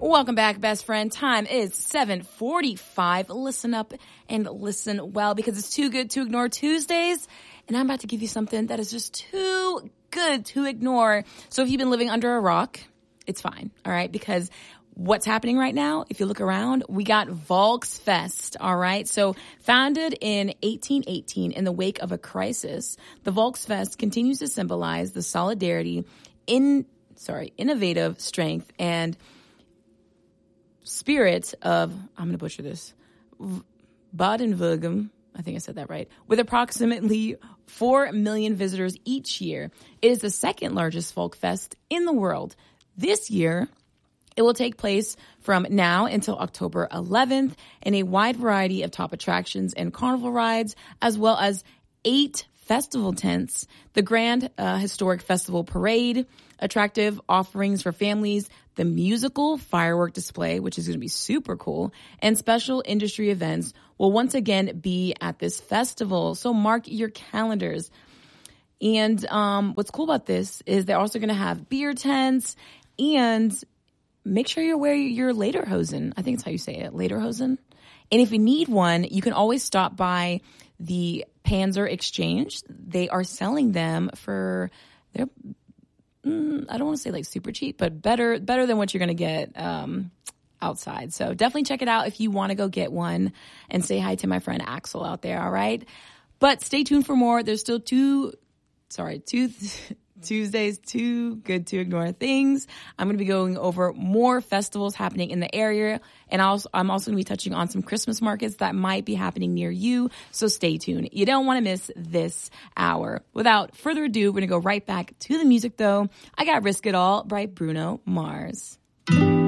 Welcome back, best friend. Time is 7:45. Listen up and listen well because it's too good to ignore Tuesdays. And I'm about to give you something that is just too good to ignore. So if you've been living under a rock, it's fine. All right. Because what's happening right now, if you look around, we got Volksfest. All right. So founded in 1818 in the wake of a crisis, the Volksfest continues to symbolize the solidarity, innovative strength and spirit of, I'm going to butcher this, Baden-Württemberg. I think I said that right. With approximately 4 million visitors each year, it is the second largest folk fest in the world. This year, it will take place from now until October 11th in a wide variety of top attractions and carnival rides, as well as 8 festival tents, the Grand Historic Festival Parade, attractive offerings for families, the musical firework display, which is going to be super cool, and special industry events will once again be at this festival. So mark your calendars. And what's cool about this is they're also going to have beer tents, and make sure you wear your lederhosen. I think it's how you say it, lederhosen. And if you need one, you can always stop by the Panzer Exchange. They are selling them for, I don't want to say like super cheap, but better than what you're going to get outside. So definitely check it out if you want to go get one, and say hi to my friend Axel out there. All right. But stay tuned for more. There's still Tuesdays, too good to ignore things. I'm going to be going over more festivals happening in the area. And I'm also going to be touching on some Christmas markets that might be happening near you. So stay tuned. You don't want to miss this hour. Without further ado, we're going to go right back to the music, though. I got Risk It All by Bruno Mars.